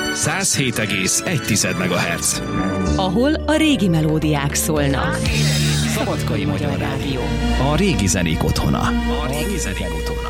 107,1 MHz. Ahol a régi melódiák szólnak. Szabadkai Magyar Rádió. A régi zenék otthona.